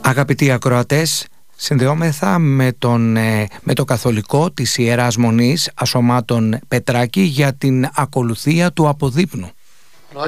Αγαπητοί ακροατές, συνδεόμεθα με το καθολικό της Ιεράς Μονής Ασωμάτων Πετράκη για την ακολουθία του αποδείπνου.